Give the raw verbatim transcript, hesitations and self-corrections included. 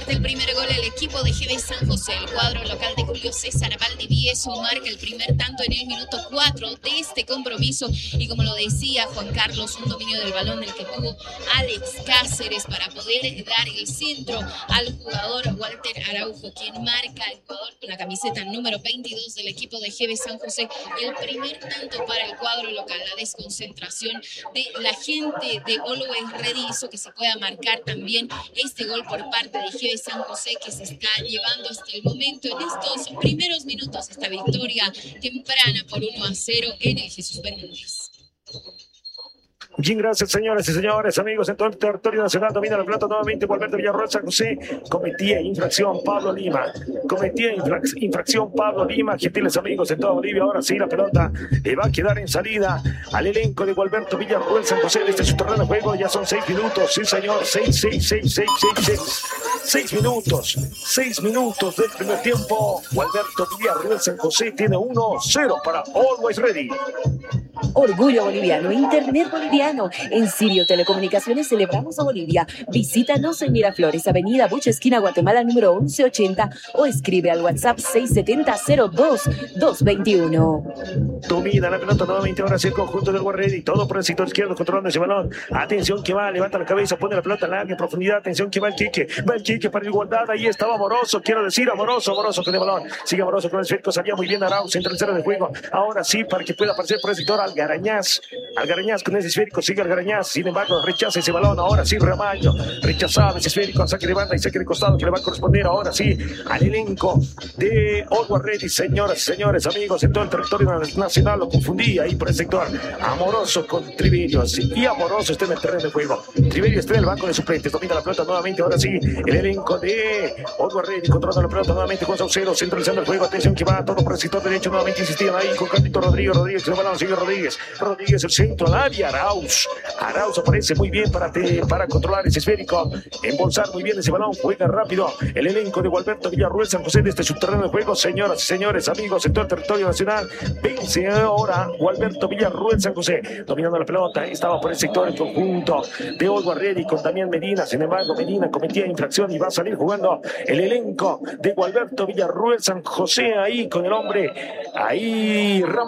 convierte el primer gol el equipo de G B San José. El cuadro local de Julio César Valdivieso marca el primer tanto en el minuto cuatro de este compromiso. Y como lo decía Juan Carlos, un dominio del balón del que tuvo Alex Cáceres para poder dar el centro al jugador Walter Araujo, quien marca el jugador con la camiseta número veintidós del equipo de G B San José. El primer tanto para el cuadro local. La desconcentración de la gente de Always Ready hizo que se pueda marcar también este gol por parte de G B San José, que se está llevando hasta el momento en estos primeros minutos esta victoria temprana por uno a cero en el Jesús Bermúdez. Muchas gracias, señores y señores, amigos en todo el territorio nacional. Domina la pelota nuevamente Gualberto Villarroel. San José cometía infracción Pablo Lima. Cometía infrac infracción Pablo Lima. Gentiles amigos en toda Bolivia. Ahora sí la pelota le va a quedar en salida al elenco de Gualberto Villarroel. San José desde su terreno de juego. Ya son seis minutos. Sí, señor. Seis, seis, seis, seis, seis, seis. Seis minutos. Seis minutos del primer tiempo. Gualberto Villarroel San José tiene uno cero para Always Ready. Orgullo boliviano, Internet boliviano. En Sirio Telecomunicaciones celebramos a Bolivia. Visítanos en Miraflores, Avenida Bucha, esquina Guatemala, número once ochenta, o escribe al WhatsApp seis setenta cero dos dos veintiuno. Domina la pelota nuevamente ahora sí el conjunto del Guarredi. Todo por el sector izquierdo, controlando ese balón. Atención que va, levanta la cabeza, pone la pelota larga en profundidad. Atención que va el Quique. Va el Quique para igualdad. Ahí estaba Amoroso, quiero decir Amoroso, Amoroso con el balón. Sigue Amoroso con el esférico, salía muy bien Arauz en tercera de juego. Ahora sí, para que pueda aparecer por el sector Algarañaz. Algarañaz con ese esférico, sigue Algarañaz. Sin embargo, rechaza ese balón. Ahora sí, Ramallo. Rechazaba ese esférico, saque de banda y saque de costado que le va a corresponder ahora sí al elenco de Always Ready. Señoras y señores, amigos en todo el territorio nacional, lo confundí ahí por el sector. Amoroso con Triverio. Y Amoroso está en el terreno de juego. Triverio está en el banco de suplentes. Domina la pelota nuevamente. Ahora sí, el elenco de Always Ready controlando la pelota nuevamente con Saucedo, centralizando el juego. Atención que va todo por el sector derecho. Nuevamente insistían ahí con Carlito Rodríguez. Rodríguez el balón, sigue Rodríguez. Rodríguez el centro al área. Arauz. Arauz aparece muy bien para, te, para controlar ese esférico. Embolsar muy bien ese balón. Juega rápido el elenco de Gualberto Villarroel San José desde su terreno de juego. Señoras y señores, amigos en todo el territorio nacional, vence ahora Gualberto Villarroel San José. Dominando la pelota. Estaba por el sector el conjunto de Always Ready con Damián Medina. Sin embargo, Medina cometía infracción y va a salir jugando el elenco de Gualberto Villarroel San José ahí con el hombre ahí Ramón.